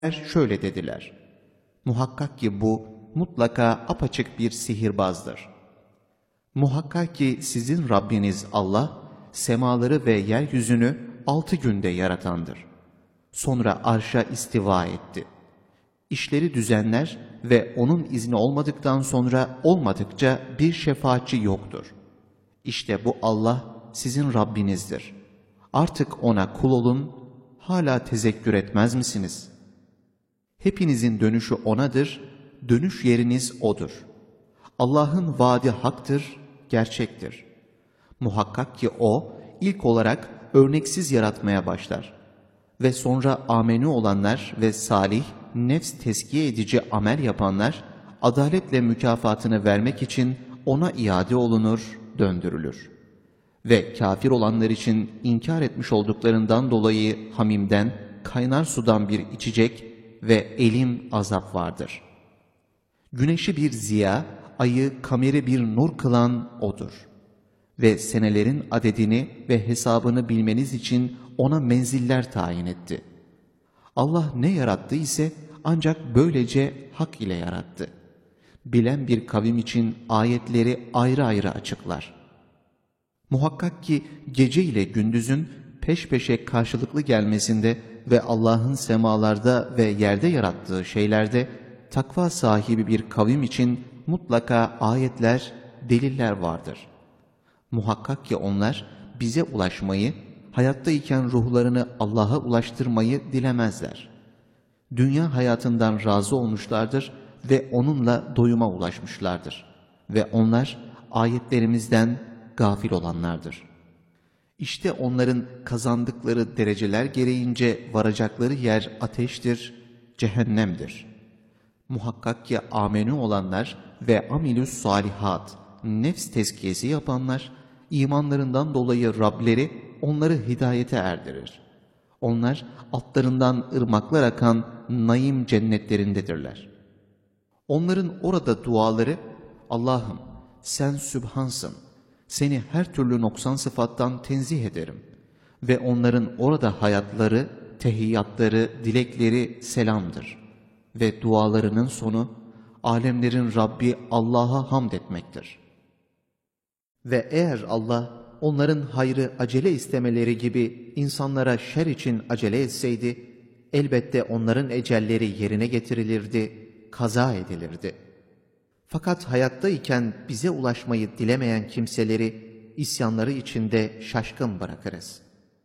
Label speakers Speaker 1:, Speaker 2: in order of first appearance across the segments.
Speaker 1: şöyle dediler: muhakkak ki bu mutlaka apaçık bir sihirbazdır. Muhakkak ki sizin Rabbiniz Allah, semaları ve yeryüzünü 6 günde yaratandır. Sonra arşa istiva etti. İşleri düzenler ve onun izni olmadıktan sonra olmadıkça bir şefaatçi yoktur. İşte bu Allah sizin Rabbinizdir. Artık ona kul olun, hala tezekkür etmez misiniz? Hepinizin dönüşü O'nadır, dönüş yeriniz O'dur. Allah'ın vaadi haktır, gerçektir. Muhakkak ki O, ilk olarak örneksiz yaratmaya başlar. Ve sonra amenü olanlar ve salih, nefs teskiye edici amel yapanlar, adaletle mükafatını vermek için O'na iade olunur, döndürülür. Ve kafir olanlar için inkar etmiş olduklarından dolayı hamimden, kaynar sudan bir içecek ve elim azap vardır. Güneşi bir ziya, ayı kameri bir nur kılan O'dur. Ve senelerin adedini ve hesabını bilmeniz için ona menziller tayin etti. Allah ne yarattı ise ancak böylece hak ile yarattı. Bilen bir kavim için ayetleri ayrı ayrı açıklar. Muhakkak ki gece ile gündüzün peş peşe karşılıklı gelmesinde ve Allah'ın semalarda ve yerde yarattığı şeylerde takva sahibi bir kavim için mutlaka ayetler, deliller vardır. Muhakkak ki onlar bize ulaşmayı, hayattayken ruhlarını Allah'a ulaştırmayı dilemezler. Dünya hayatından razı olmuşlardır ve onunla doyuma ulaşmışlardır. Ve onlar ayetlerimizden gafil olanlardır. İşte onların kazandıkları dereceler gereğince varacakları yer ateştir, cehennemdir. Muhakkak ki amenü olanlar ve amilüs salihat, nefs tezkiyesi yapanlar, imanlarından dolayı Rableri onları hidayete erdirir. Onlar altlarından ırmaklar akan naim cennetlerindedirler. Onların orada duaları, Allah'ım sen Sübhansın, seni her türlü noksan sıfattan tenzih ederim. Ve onların orada hayatları, tehiyyatları, dilekleri selamdır. Ve dualarının sonu, alemlerin Rabbi Allah'a hamd etmektir. Ve eğer Allah onların hayrı acele istemeleri gibi insanlara şer için acele etseydi, elbette onların ecelleri yerine getirilirdi, kaza edilirdi. Fakat hayattayken bize ulaşmayı dilemeyen kimseleri isyanları içinde şaşkın bırakırız.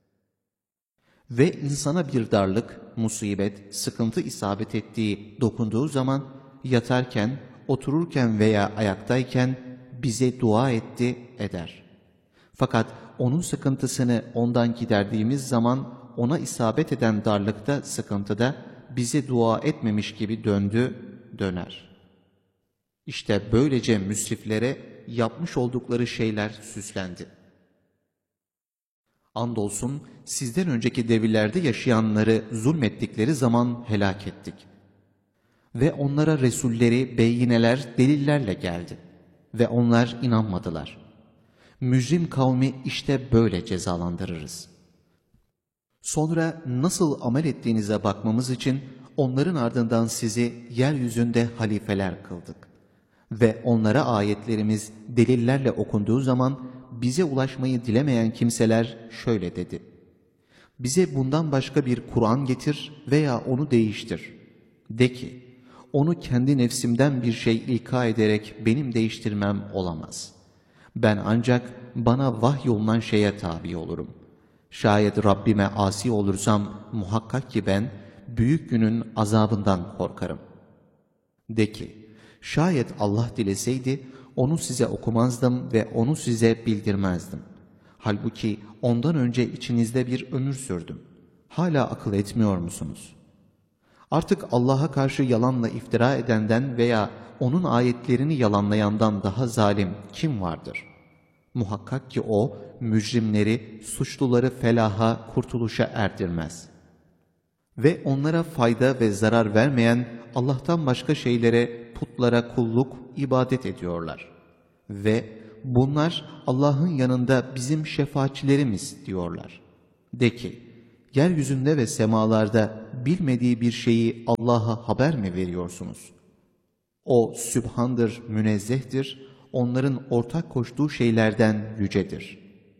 Speaker 1: Ve insana bir darlık, musibet, sıkıntı isabet ettiği, dokunduğu zaman yatarken, otururken veya ayaktayken bize dua etti, eder. Fakat onun sıkıntısını ondan giderdiğimiz zaman ona isabet eden darlıkta, sıkıntıda bize dua etmemiş gibi döndü, döner. İşte böylece müsriflere yapmış oldukları şeyler süslendi. Andolsun sizden önceki devirlerde yaşayanları zulmettikleri zaman helak ettik. Ve onlara resulleri, beyineler, delillerle geldi. Ve onlar inanmadılar. Mücrim kavmi işte böyle cezalandırırız. Sonra nasıl amel ettiğinize bakmamız için onların ardından sizi yeryüzünde halifeler kıldık. Ve onlara ayetlerimiz delillerle okunduğu zaman bize ulaşmayı dilemeyen kimseler şöyle dedi: bize bundan başka bir Kur'an getir veya onu değiştir. De ki, onu kendi nefsimden bir şey ilka ederek benim değiştirmem olamaz. Ben ancak bana vahyolunan şeye tabi olurum. Şayet Rabbime asi olursam muhakkak ki ben büyük günün azabından korkarım. De ki, şayet Allah dileseydi onu size okumazdım ve onu size bildirmezdim. Halbuki ondan önce içinizde bir ömür sürdüm. Hala akıl etmiyor musunuz? Artık Allah'a karşı yalanla iftira edenden veya onun ayetlerini yalanlayandan daha zalim kim vardır? Muhakkak ki o, mücrimleri, suçluları felaha, kurtuluşa erdirmez. Ve onlara fayda ve zarar vermeyen Allah'tan başka şeylere, putlara kulluk, ibadet ediyorlar. Ve bunlar Allah'ın yanında bizim şefaatçilerimiz diyorlar. De ki, yeryüzünde ve semalarda bilmediği bir şeyi Allah'a haber mi veriyorsunuz? O Sübhandır, münezzehtir, onların ortak koştuğu şeylerden yücedir.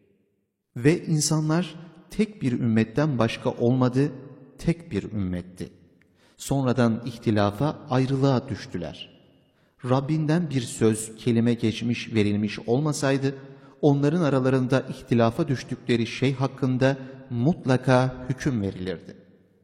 Speaker 1: Ve insanlar tek bir ümmetten başka olmadı, tek bir ümmetti. Sonradan ihtilafa, ayrılığa düştüler. Rabbinden bir söz, kelime geçmiş, verilmiş olmasaydı, onların aralarında ihtilafa düştükleri şey hakkında mutlaka hüküm verilirdi.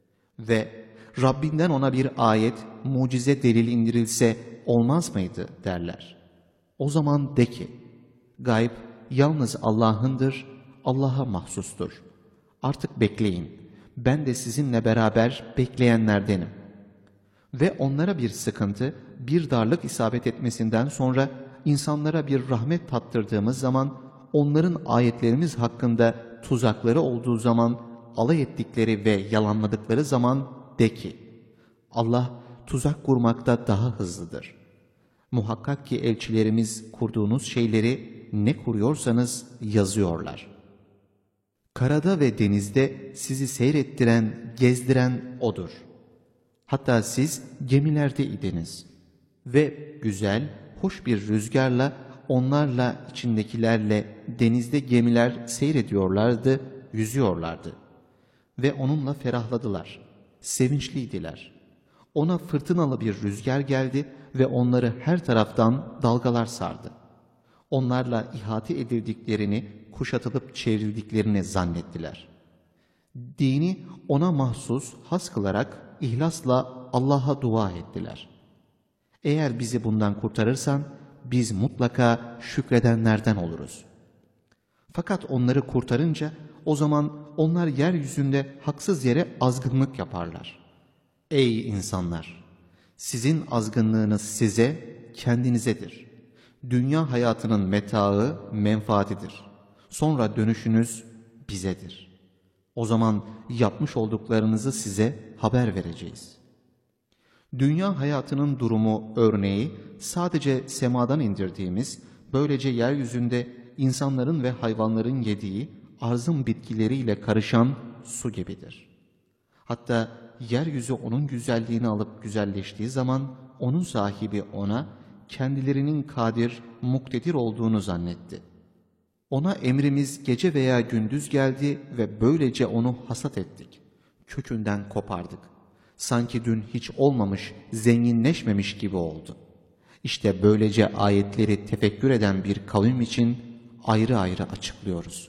Speaker 1: Ve Rabbinden ona bir ayet, mucize delil indirilse olmaz mıydı derler. O zaman de ki, gayb yalnız Allah'ındır, Allah'a mahsustur. Artık bekleyin, ben de sizinle beraber bekleyenlerdenim. Ve onlara bir sıkıntı, bir darlık isabet etmesinden sonra insanlara bir rahmet tattırdığımız zaman, onların ayetlerimiz hakkında tuzakları olduğu zaman, alay ettikleri ve yalanladıkları zaman de ki, Allah tuzak kurmakta daha hızlıdır. Muhakkak ki elçilerimiz kurduğunuz şeyleri ne kuruyorsanız yazıyorlar. Karada ve denizde sizi seyrettiren, gezdiren O'dur. Hatta siz gemilerde idiniz ve güzel, hoş bir rüzgarla onlarla, içindekilerle denizde gemiler seyrediyorlardı, yüzüyorlardı. Ve onunla ferahladılar, sevinçliydiler. Ona fırtınalı bir rüzgar geldi ve onları her taraftan dalgalar sardı. Onlarla ihate edildiklerini, kuşatılıp çevrildiklerini zannettiler. Dini ona mahsus, has kılarak ihlasla Allah'a dua ettiler. Eğer bizi bundan kurtarırsan, biz mutlaka şükredenlerden oluruz. Fakat onları kurtarınca, o zaman onlar yeryüzünde haksız yere azgınlık yaparlar. Ey insanlar! Sizin azgınlığınız size, kendinizedir. Dünya hayatının metaı, menfaatidir. Sonra dönüşünüz bizedir. O zaman yapmış olduklarınızı size haber vereceğiz. Dünya hayatının durumu, örneği sadece semadan indirdiğimiz, böylece yeryüzünde insanların ve hayvanların yediği, arzın bitkileriyle karışan su gibidir. Hatta yeryüzü onun güzelliğini alıp güzelleştiği zaman, onun sahibi ona, kendilerinin kadir, muktedir olduğunu zannetti. Ona emrimiz gece veya gündüz geldi ve böylece onu hasat ettik. Kökünden kopardık. Sanki dün hiç olmamış, zenginleşmemiş gibi oldu. İşte böylece ayetleri tefekkür eden bir kavim için ayrı ayrı açıklıyoruz.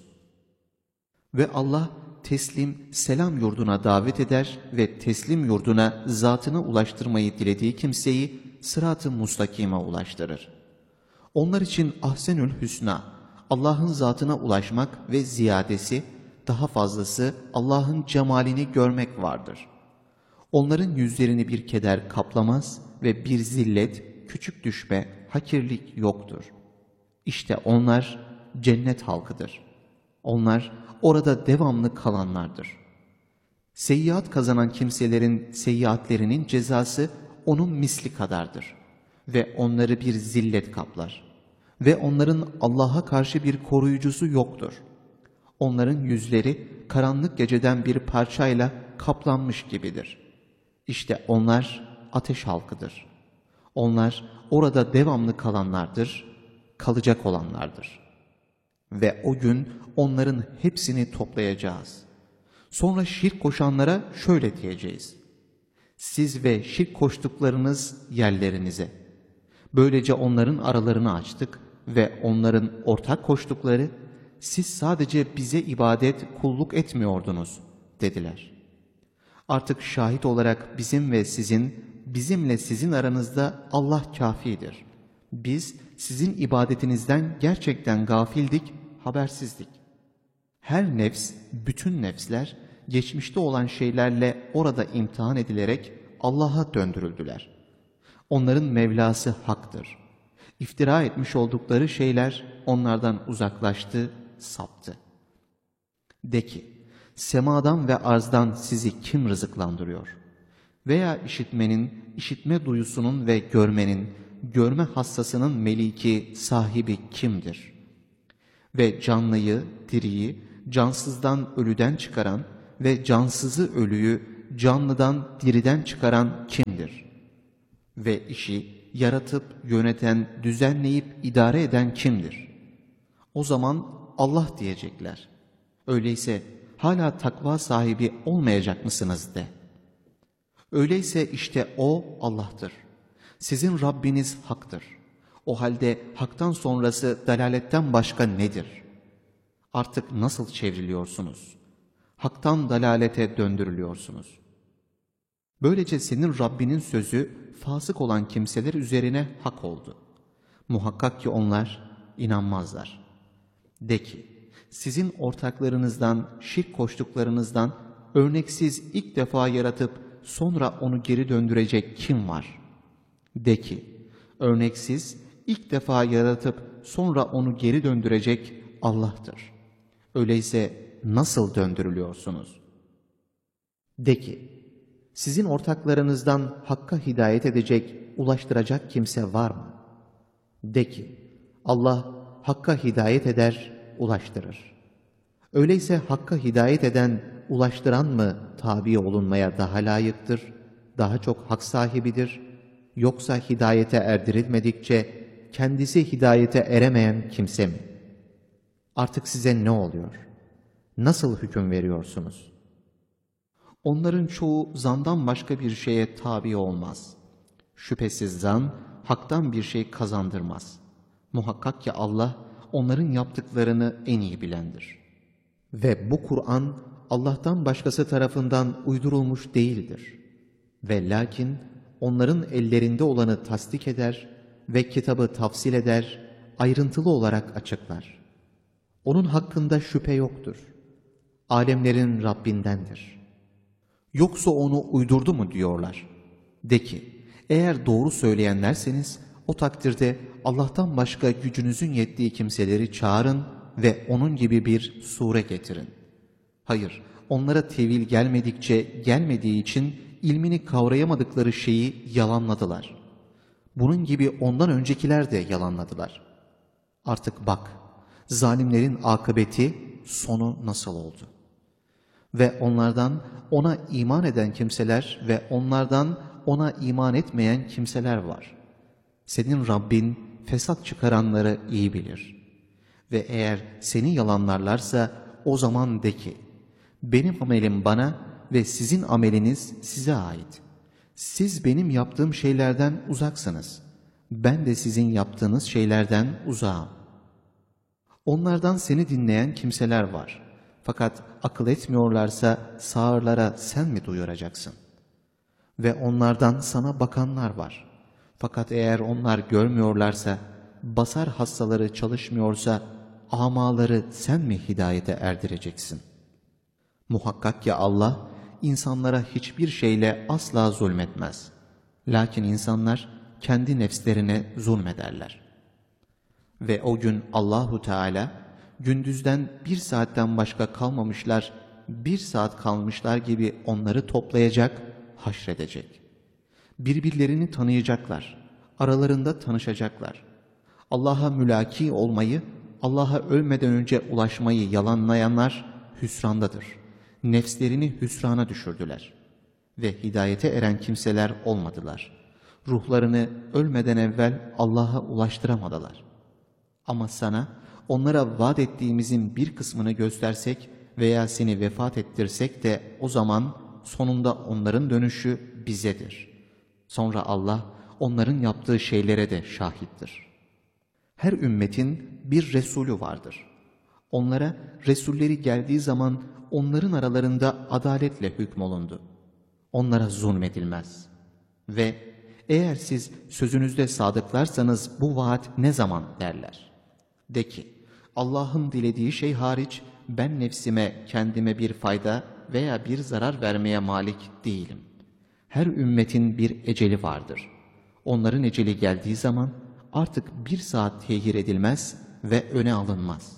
Speaker 1: Ve Allah teslim, selam yurduna davet eder ve teslim yurduna zatına ulaştırmayı dilediği kimseyi sırat-ı mustakime ulaştırır. Onlar için ahsenül hüsna, Allah'ın zatına ulaşmak ve ziyadesi, daha fazlası Allah'ın cemalini görmek vardır. Onların yüzlerini bir keder kaplamaz ve bir zillet, küçük düşme, hakirlik yoktur. İşte onlar cennet halkıdır. Onlar orada devamlı kalanlardır. Seyyiat kazanan kimselerin seyyiatlerinin cezası onun misli kadardır. Ve onları bir zillet kaplar. Ve onların Allah'a karşı bir koruyucusu yoktur. Onların yüzleri karanlık geceden bir parçayla kaplanmış gibidir. İşte onlar ateş halkıdır. Onlar orada devamlı kalanlardır, kalacak olanlardır. Ve o gün onların hepsini toplayacağız. Sonra şirk koşanlara şöyle diyeceğiz: siz ve şirk koştuklarınız yerlerinize. Böylece onların aralarını açtık ve onların ortak koştukları, siz sadece bize ibadet, kulluk etmiyordunuz dediler. Artık şahit olarak bizim ve sizin, bizimle sizin aranızda Allah kafidir. Biz sizin ibadetinizden gerçekten gafildik, habersizdik. Her nefs, bütün nefsler, geçmişte olan şeylerle orada imtihan edilerek Allah'a döndürüldüler. Onların Mevlası haktır. İftira etmiş oldukları şeyler onlardan uzaklaştı, saptı. De ki, semadan ve arzdan sizi kim rızıklandırıyor? Veya işitmenin, işitme duyusunun ve görmenin, görme hassasının meliki, sahibi kimdir? Ve canlıyı, diriyi, cansızdan ölüden çıkaran ve cansızı ölüyü, canlıdan diriden çıkaran kimdir? Ve işi yaratıp, yöneten, düzenleyip, idare eden kimdir? O zaman Allah diyecekler. Öyleyse hala takva sahibi olmayacak mısınız de. Öyleyse işte O Allah'tır. Sizin Rabbiniz haktır. O halde haktan sonrası dalaletten başka nedir? Artık nasıl çevriliyorsunuz? Haktan dalalete döndürülüyorsunuz. Böylece senin Rabbinin sözü fasık olan kimseler üzerine hak oldu. Muhakkak ki onlar inanmazlar. De ki, sizin ortaklarınızdan, şirk koştuklarınızdan örneksiz ilk defa yaratıp sonra onu geri döndürecek kim var? De ki, örneksiz ilk defa yaratıp sonra onu geri döndürecek Allah'tır. Öyleyse nasıl döndürülüyorsunuz? De ki, sizin ortaklarınızdan hakka hidayet edecek, ulaştıracak kimse var mı? De ki, Allah hakka hidayet eder, ulaştırır. Öyleyse hakka hidayet eden, ulaştıran mı tabi olunmaya daha layıktır, daha çok hak sahibidir? Yoksa hidayete erdirilmedikçe kendisi hidayete eremeyen kimse mi? Artık size ne oluyor? Nasıl hüküm veriyorsunuz? Onların çoğu zandan başka bir şeye tabi olmaz. Şüphesiz zan, haktan bir şey kazandırmaz. Muhakkak ki Allah, onların yaptıklarını en iyi bilendir. Ve bu Kur'an, Allah'tan başkası tarafından uydurulmuş değildir. Ve lakin, onların ellerinde olanı tasdik eder ve kitabı tafsil eder, ayrıntılı olarak açıklar. Onun hakkında şüphe yoktur. Alemlerin Rabbindendir. Yoksa onu uydurdu mu diyorlar. De ki, eğer doğru söyleyenlerseniz, o takdirde Allah'tan başka gücünüzün yettiği kimseleri çağırın ve onun gibi bir sure getirin. Hayır, onlara tevil gelmediği için ilmini kavrayamadıkları şeyi yalanladılar. Bunun gibi ondan öncekiler de yalanladılar. Artık bak, zalimlerin akıbeti, sonu nasıl oldu? Ve onlardan ona iman eden kimseler ve onlardan ona iman etmeyen kimseler var. Senin Rabbin fesat çıkaranları iyi bilir. Ve eğer seni yalanlarlarsa o zaman de ki, benim amelim bana ve sizin ameliniz size ait. Siz benim yaptığım şeylerden uzaksınız. Ben de sizin yaptığınız şeylerden uzağım. Onlardan seni dinleyen kimseler var. Fakat akıl etmiyorlarsa sağırlara sen mi duyuracaksın? Ve onlardan sana bakanlar var. Fakat eğer onlar görmüyorlarsa, basar hastaları çalışmıyorsa, amaları sen mi hidayete erdireceksin? Muhakkak ki Allah, insanlara hiçbir şeyle asla zulmetmez. Lakin insanlar kendi nefslerine zulmederler. Ve o gün Allahu Teala, gündüzden bir saatten başka kalmamışlar, bir saat kalmışlar gibi onları toplayacak, haşredecek. Birbirlerini tanıyacaklar, aralarında tanışacaklar. Allah'a mülaki olmayı, Allah'a ölmeden önce ulaşmayı yalanlayanlar hüsrandadır. Nefslerini hüsrana düşürdüler. Ve hidayete eren kimseler olmadılar. Ruhlarını ölmeden evvel Allah'a ulaştıramadılar. Ama sana, onlara vaat ettiğimizin bir kısmını göstersek veya seni vefat ettirsek de o zaman sonunda onların dönüşü bizedir. Sonra Allah onların yaptığı şeylere de şahittir. Her ümmetin bir Resulü vardır. Onlara Resulleri geldiği zaman onların aralarında adaletle hükmolundu. Onlara zulmedilmez. Ve eğer siz sözünüzde sadıklarsanız bu vaat ne zaman derler? De ki, Allah'ın dilediği şey hariç ben nefsime, kendime bir fayda veya bir zarar vermeye malik değilim. Her ümmetin bir eceli vardır. Onların eceli geldiği zaman artık bir saat tehir edilmez ve öne alınmaz.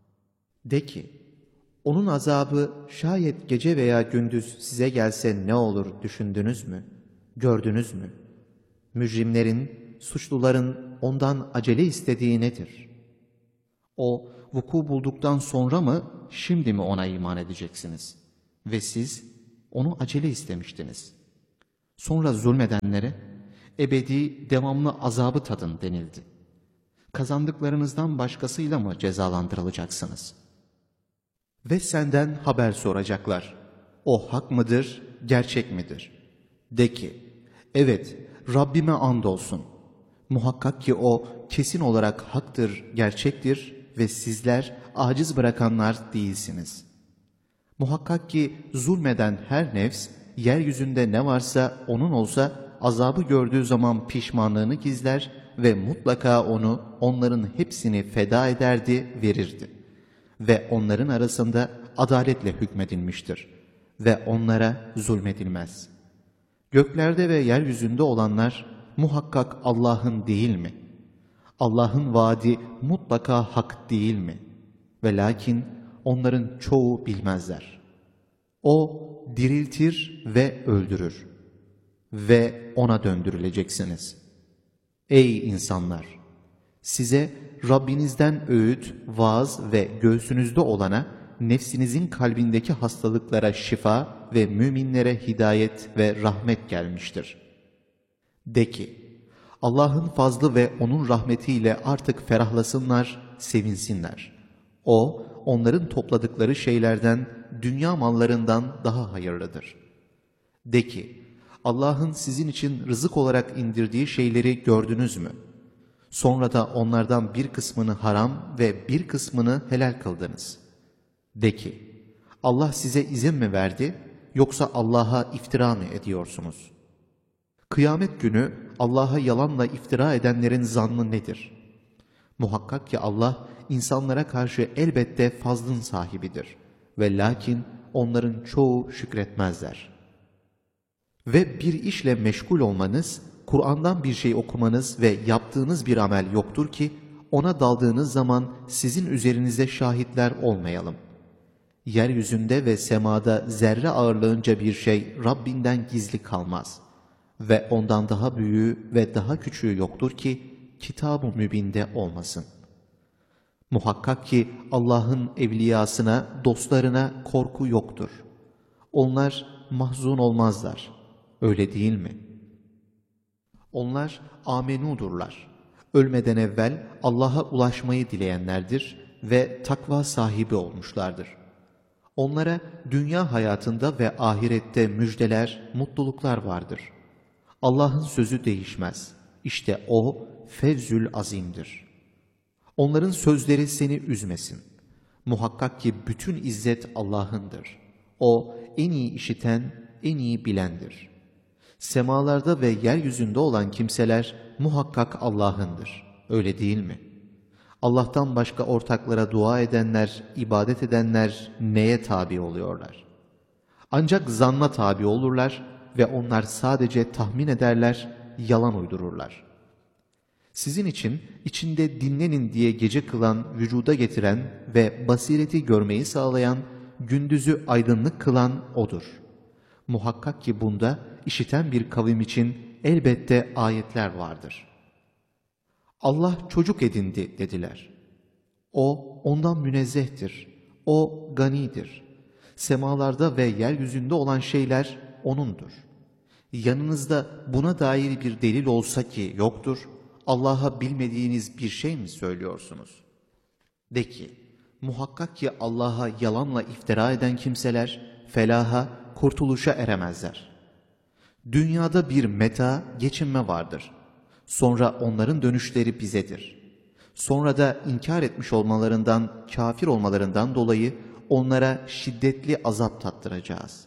Speaker 1: De ki, onun azabı şayet gece veya gündüz size gelse ne olur düşündünüz mü? Gördünüz mü? Mücrimlerin, suçluların ondan acele istediği nedir? O vuku bulduktan sonra mı, şimdi mi ona iman edeceksiniz? Ve siz onu acele istemiştiniz. Sonra zulmedenlere ebedi, devamlı azabı tadın denildi. Kazandıklarınızdan başkasıyla mı cezalandırılacaksınız? Ve senden haber soracaklar. O hak mıdır, gerçek midir? De ki, evet, Rabbime andolsun. Muhakkak ki o kesin olarak haktır, gerçektir ve sizler aciz bırakanlar değilsiniz. Muhakkak ki zulmeden her nefs, yeryüzünde ne varsa onun olsa azabı gördüğü zaman pişmanlığını gizler ve mutlaka onu, onların hepsini feda ederdi, verirdi. Ve onların arasında adaletle hükmedilmiştir ve onlara zulmedilmez. Göklerde ve yeryüzünde olanlar muhakkak Allah'ın değil mi? Allah'ın vaadi mutlaka hak değil mi? Ve lakin onların çoğu bilmezler. O diriltir ve öldürür ve ona döndürüleceksiniz. Ey insanlar! Size Rabbinizden öğüt, vaaz ve göğsünüzde olana, nefsinizin kalbindeki hastalıklara şifa ve müminlere hidayet ve rahmet gelmiştir. De ki, Allah'ın fazlı ve onun rahmetiyle artık ferahlasınlar, sevinsinler. O, onların topladıkları şeylerden, dünya mallarından daha hayırlıdır. De ki, Allah'ın sizin için rızık olarak indirdiği şeyleri gördünüz mü? Sonra da onlardan bir kısmını haram ve bir kısmını helal kıldınız. De ki, Allah size izin mi verdi, yoksa Allah'a iftira mı ediyorsunuz? Kıyamet günü Allah'a yalanla iftira edenlerin zannı nedir? Muhakkak ki Allah insanlara karşı elbette fazlın sahibidir. Ve lakin onların çoğu şükretmezler. Ve bir işle meşgul olmanız, Kur'an'dan bir şey okumanız ve yaptığınız bir amel yoktur ki, ona daldığınız zaman sizin üzerinize şahitler olmayalım. Yeryüzünde ve semada zerre ağırlığınca bir şey Rabbinden gizli kalmaz. Ve ondan daha büyüğü ve daha küçüğü yoktur ki, Kitab-ı Mübin'de olmasın. Muhakkak ki Allah'ın evliyasına, dostlarına korku yoktur. Onlar mahzun olmazlar. Öyle değil mi? Onlar amenudurlar. Ölmeden evvel Allah'a ulaşmayı dileyenlerdir ve takva sahibi olmuşlardır. Onlara dünya hayatında ve ahirette müjdeler, mutluluklar vardır. Allah'ın sözü değişmez. İşte O fevzül azimdir. Onların sözleri seni üzmesin. Muhakkak ki bütün izzet Allah'ındır. O en iyi işiten, en iyi bilendir. Semalarda ve yeryüzünde olan kimseler muhakkak Allah'ındır. Öyle değil mi? Allah'tan başka ortaklara dua edenler, ibadet edenler neye tabi oluyorlar? Ancak zanna tabi olurlar ve onlar sadece tahmin ederler, yalan uydururlar. Sizin için içinde dinlenin diye gece kılan, vücuda getiren ve basireti görmeyi sağlayan, gündüzü aydınlık kılan O'dur. Muhakkak ki bunda işiten bir kavim için elbette ayetler vardır. Allah çocuk edindi dediler. O ondan münezzehtir. O ganidir. Semalarda ve yeryüzünde olan şeyler O'nundur. Yanınızda buna dair bir delil olsa ki yoktur, Allah'a bilmediğiniz bir şey mi söylüyorsunuz? De ki, muhakkak ki Allah'a yalanla iftira eden kimseler felaha, kurtuluşa eremezler. Dünyada bir meta, geçinme vardır. Sonra onların dönüşleri bizedir. Sonra da inkar etmiş olmalarından, kafir olmalarından dolayı onlara şiddetli azap tattıracağız.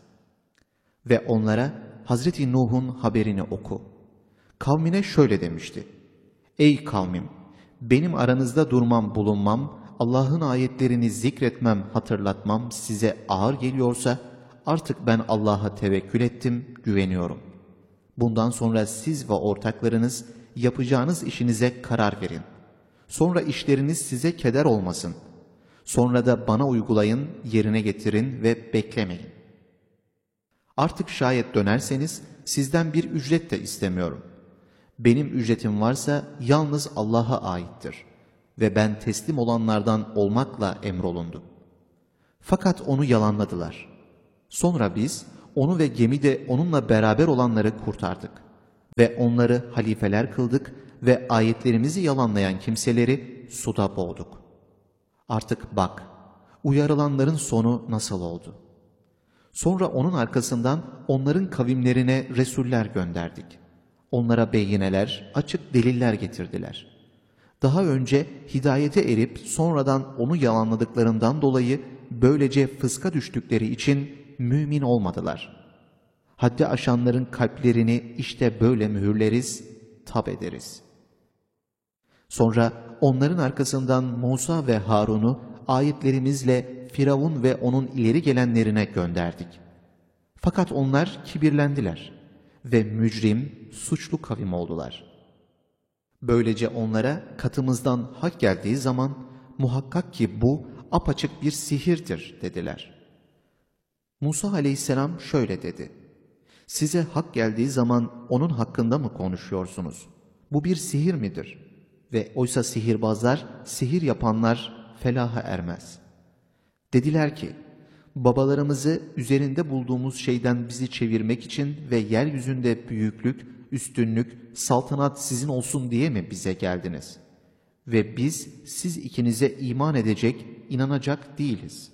Speaker 1: Ve onlara Hazreti Nuh'un haberini oku. Kavmine şöyle demişti. Ey kavmim! Benim aranızda durmam, bulunmam, Allah'ın ayetlerini zikretmem, hatırlatmam size ağır geliyorsa, artık ben Allah'a tevekkül ettim, güveniyorum. Bundan sonra siz ve ortaklarınız yapacağınız işinize karar verin. Sonra işleriniz size keder olmasın. Sonra da bana uygulayın, yerine getirin ve beklemeyin. Artık şayet dönerseniz sizden bir ücret de istemiyorum. Benim ücretim varsa yalnız Allah'a aittir ve ben teslim olanlardan olmakla emrolundum. Fakat onu yalanladılar. Sonra biz onu ve gemide onunla beraber olanları kurtardık. Ve onları halifeler kıldık ve ayetlerimizi yalanlayan kimseleri suda boğduk. Artık bak, uyarılanların sonu nasıl oldu? Sonra onun arkasından onların kavimlerine resuller gönderdik. Onlara beyineler, açık deliller getirdiler. Daha önce hidayete erip sonradan onu yalanladıklarından dolayı böylece fıska düştükleri için mümin olmadılar. Haddi aşanların kalplerini işte böyle mühürleriz, tab ederiz. Sonra onların arkasından Musa ve Harun'u ayetlerimizle Firavun ve onun ileri gelenlerine gönderdik. Fakat onlar kibirlendiler ve mücrim, suçlu kavim oldular. Böylece onlara katımızdan hak geldiği zaman muhakkak ki bu apaçık bir sihirdir dediler. Musa aleyhisselam şöyle dedi: size hak geldiği zaman onun hakkında mı konuşuyorsunuz? Bu bir sihir midir? Ve oysa sihirbazlar, sihir yapanlar felaha ermez. Dediler ki, babalarımızı üzerinde bulduğumuz şeyden bizi çevirmek için ve yeryüzünde büyüklük, üstünlük, saltanat sizin olsun diye mi bize geldiniz? Ve biz siz ikinize iman edecek, inanacak değiliz.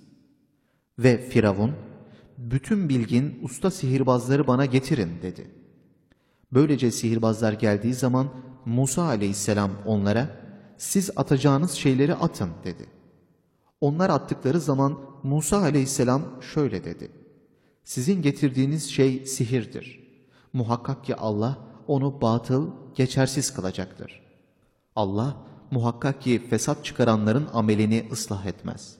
Speaker 1: Ve Firavun, bütün bilgin usta sihirbazları bana getirin dedi. Böylece sihirbazlar geldiği zaman Musa aleyhisselam onlara, siz atacağınız şeyleri atın dedi. Onlar attıkları zaman Musa aleyhisselam şöyle dedi: sizin getirdiğiniz şey sihirdir. Muhakkak ki Allah onu batıl, geçersiz kılacaktır. Allah muhakkak ki fesat çıkaranların amelini ıslah etmez.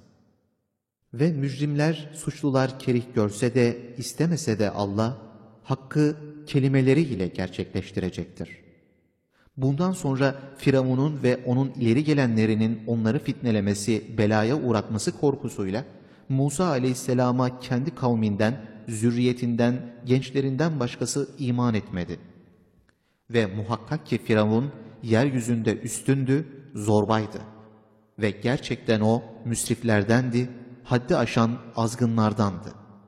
Speaker 1: Ve mücrimler, suçlular kerih görse de istemese de Allah hakkı kelimeleriyle gerçekleştirecektir. Bundan sonra Firavun'un ve onun ileri gelenlerinin onları fitnelemesi, belaya uğratması korkusuyla Musa aleyhisselama kendi kavminden, zürriyetinden, gençlerinden başkası iman etmedi. Ve muhakkak ki Firavun yeryüzünde üstündü, zorbaydı. Ve gerçekten o müsriflerdendi, haddi aşan azgınlardandı.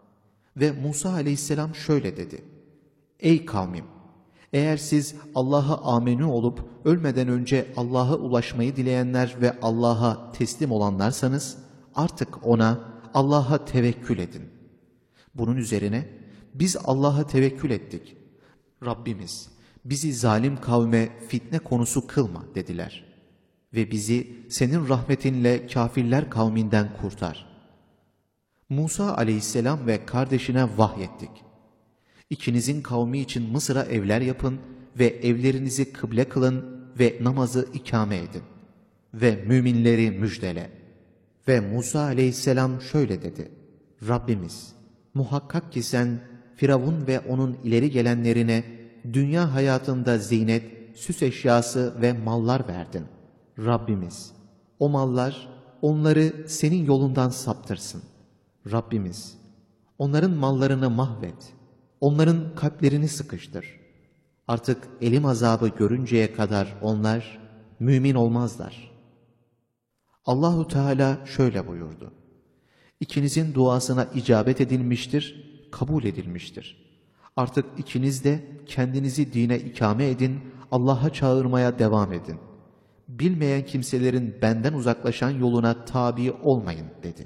Speaker 1: Ve Musa aleyhisselam şöyle dedi: ey kavmim! Eğer siz Allah'a amenü olup ölmeden önce Allah'a ulaşmayı dileyenler ve Allah'a teslim olanlarsanız artık ona, Allah'a tevekkül edin. Bunun üzerine biz Allah'a tevekkül ettik. Rabbimiz bizi zalim kavme fitne konusu kılma dediler. Ve bizi senin rahmetinle kafirler kavminden kurtar. Musa aleyhisselam ve kardeşine vahyettik. İkinizin kavmi için Mısır'a evler yapın ve evlerinizi kıble kılın ve namazı ikame edin. Ve müminleri müjdele. Ve Musa aleyhisselam şöyle dedi: Rabbimiz, muhakkak ki sen Firavun ve onun ileri gelenlerine dünya hayatında zinet, süs eşyası ve mallar verdin. Rabbimiz, o mallar onları senin yolundan saptırsın. Rabbimiz, onların mallarını mahvet, onların kalplerini sıkıştır. Artık elim azabı görünceye kadar onlar mümin olmazlar. Allahu Teala şöyle buyurdu: İkinizin duasına icabet edilmiştir, kabul edilmiştir. Artık ikiniz de kendinizi dine ikame edin, Allah'a çağırmaya devam edin. Bilmeyen kimselerin benden uzaklaşan yoluna tabi olmayın dedi.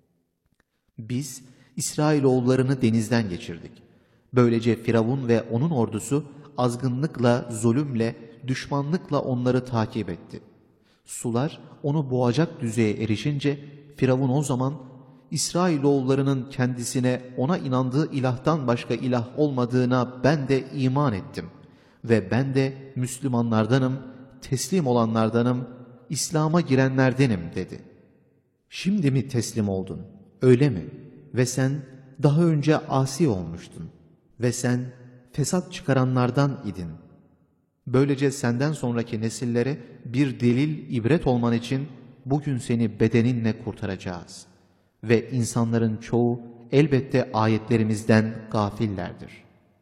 Speaker 1: Biz İsrailoğullarını denizden geçirdik. Böylece Firavun ve onun ordusu azgınlıkla, zulümle, düşmanlıkla onları takip etti. Sular onu boğacak düzeye erişince Firavun o zaman İsrailoğullarının kendisine ona inandığı ilahtan başka ilah olmadığına ben de iman ettim ve ben de Müslümanlardanım, teslim olanlardanım, İslam'a girenlerdenim dedi. Şimdi mi teslim oldun? Öyle mi? Ve sen daha önce asi olmuştun ve sen fesat çıkaranlardan idin. Böylece senden sonraki nesillere bir delil, ibret olman için bugün seni bedeninle kurtaracağız. Ve insanların çoğu elbette ayetlerimizden gafillerdir.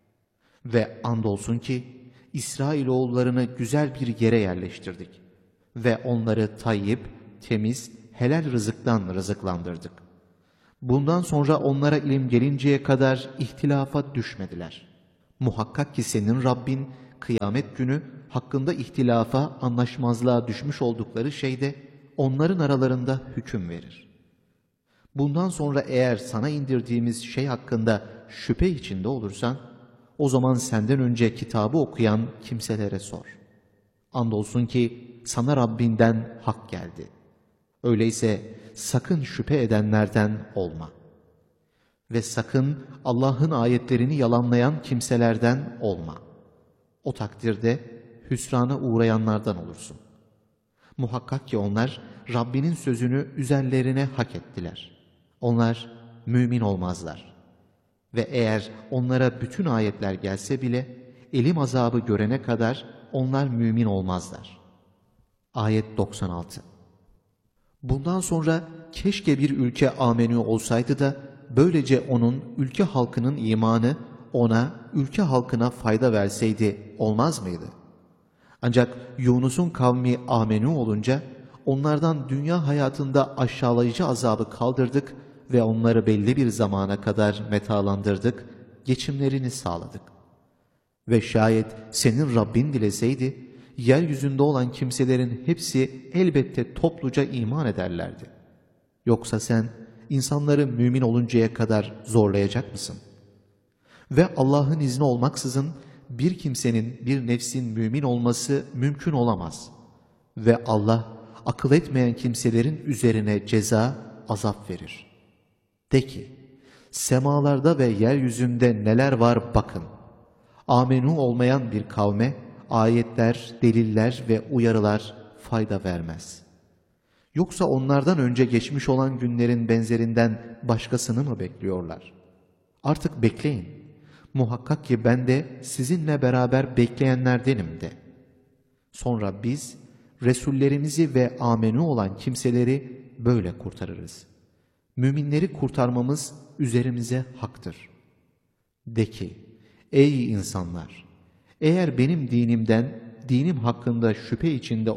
Speaker 1: Ve andolsun ki İsrailoğullarını güzel bir yere yerleştirdik. Ve onları tayyip, temiz, helal rızıktan rızıklandırdık. Bundan sonra onlara ilim gelinceye kadar ihtilafa düşmediler. Muhakkak ki senin Rabbin kıyamet günü hakkında ihtilafa, anlaşmazlığa düşmüş oldukları şeyde onların aralarında hüküm verir. Bundan sonra eğer sana indirdiğimiz şey hakkında şüphe içinde olursan, o zaman senden önce kitabı okuyan kimselere sor. Andolsun ki sana Rabbinden hak geldi. Öyleyse sakın şüphe edenlerden olma. Ve sakın Allah'ın ayetlerini yalanlayan kimselerden olma. O takdirde hüsrana uğrayanlardan olursun. Muhakkak ki onlar Rabbinin sözünü üzerlerine hak ettiler. Onlar mümin olmazlar. Ve eğer onlara bütün ayetler gelse bile elim azabı görene kadar onlar mümin olmazlar. Ayet 96. Bundan sonra keşke bir ülke amenü olsaydı da böylece onun ülke halkının imanı ona, ülke halkına fayda verseydi olmaz mıydı? Ancak Yunus'un kavmi amenü olunca onlardan dünya hayatında aşağılayıcı azabı kaldırdık ve onları belli bir zamana kadar metalandırdık, geçimlerini sağladık. Ve şayet senin Rabbin dileseydi, yeryüzünde olan kimselerin hepsi elbette topluca iman ederlerdi. Yoksa sen insanları mümin oluncaya kadar zorlayacak mısın? Ve Allah'ın izni olmaksızın bir kimsenin, bir nefsin mümin olması mümkün olamaz. Ve Allah akıl etmeyen kimselerin üzerine ceza, azap verir. De ki, semalarda ve yeryüzünde neler var bakın. Amenü olmayan bir kavme ayetler, deliller ve uyarılar fayda vermez. Yoksa onlardan önce geçmiş olan günlerin benzerinden başkasını mı bekliyorlar? Artık bekleyin. Muhakkak ki ben de sizinle beraber bekleyenlerdenim de. Sonra biz Resullerimizi ve amenü olan kimseleri böyle kurtarırız. Müminleri kurtarmamız üzerimize haktır. De ki, ey insanlar! Eğer benim dinimden, dinim hakkında şüphe içinde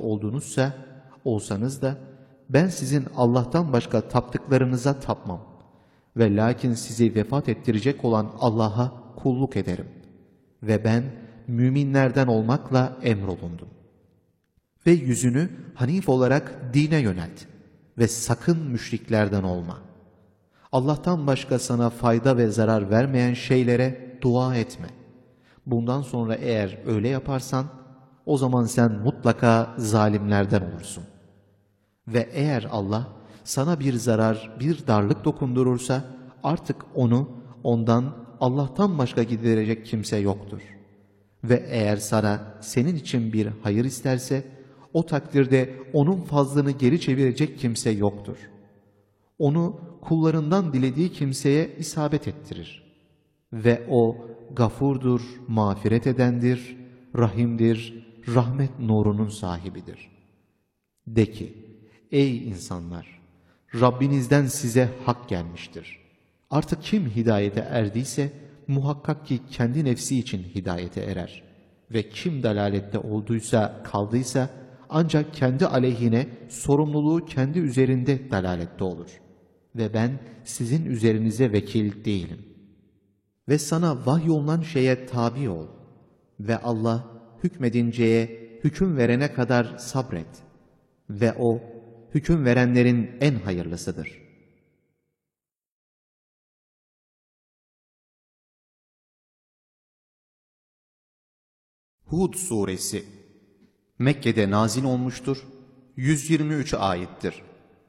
Speaker 1: olsanız da ben sizin Allah'tan başka taptıklarınıza tapmam ve lakin sizi vefat ettirecek olan Allah'a kulluk ederim ve ben müminlerden olmakla emrolundum. Ve yüzünü hanif olarak dine yönelt ve sakın müşriklerden olma. Allah'tan başka sana fayda ve zarar vermeyen şeylere dua etme. Bundan sonra eğer öyle yaparsan, o zaman sen mutlaka zalimlerden olursun. Ve eğer Allah sana bir zarar, bir darlık dokundurursa, artık ondan Allah'tan başka giderecek kimse yoktur. Ve eğer senin için bir hayır isterse, o takdirde onun fazlını geri çevirecek kimse yoktur. Onu kullarından dilediği kimseye isabet ettirir. Ve o gafurdur, mağfiret edendir, rahimdir, rahmet nurunun sahibidir. De ki, ey insanlar! Rabbinizden size hak gelmiştir. Artık kim hidayete erdiyse, muhakkak ki kendi nefsi için hidayete erer. Ve kim dalalette kaldıysa, ancak kendi aleyhine sorumluluğu kendi üzerinde dalalette olur. Ve ben sizin üzerinize vekil değilim. Ve sana vahyolunan şeye tabi ol. Ve Allah hükmedinceye, hüküm verene kadar sabret. Ve o, hüküm verenlerin en hayırlısıdır. Hud Suresi Mekke'de nazil olmuştur, 123 ayettir.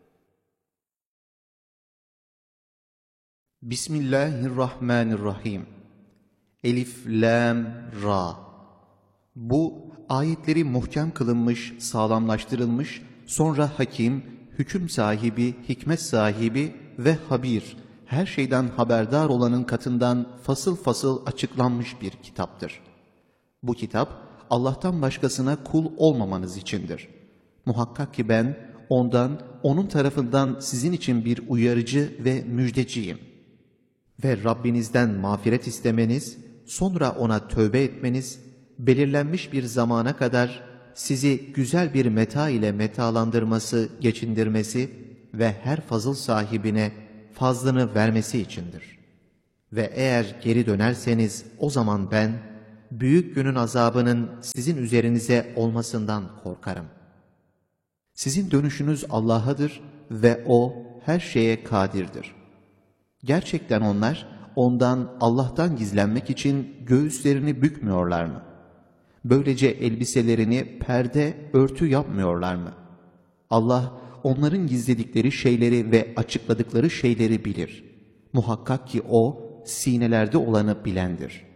Speaker 1: Bismillahirrahmanirrahim. Elif, Lam, Ra. Bu ayetleri muhkem kılınmış, sağlamlaştırılmış, sonra hakim, hüküm sahibi, hikmet sahibi ve habir, her şeyden haberdar olanın katından fasıl fasıl açıklanmış bir kitaptır. Bu kitap, Allah'tan başkasına kul olmamanız içindir. Muhakkak ki ben onun tarafından sizin için bir uyarıcı ve müjdeciyim. Ve Rabbinizden mağfiret istemeniz, sonra ona tövbe etmeniz, belirlenmiş bir zamana kadar sizi güzel bir meta ile metalandırması, geçindirmesi ve her fazıl sahibine fazlını vermesi içindir. Ve eğer geri dönerseniz o zaman ben, büyük günün azabının sizin üzerinize olmasından korkarım. Sizin dönüşünüz Allah'adır ve O her şeye kadirdir. Gerçekten onlar, ondan, Allah'tan gizlenmek için göğüslerini bükmüyorlar mı? Böylece elbiselerini perde, örtü yapmıyorlar mı? Allah, onların gizledikleri şeyleri ve açıkladıkları şeyleri bilir. Muhakkak ki O, sinelerde olanı bilendir.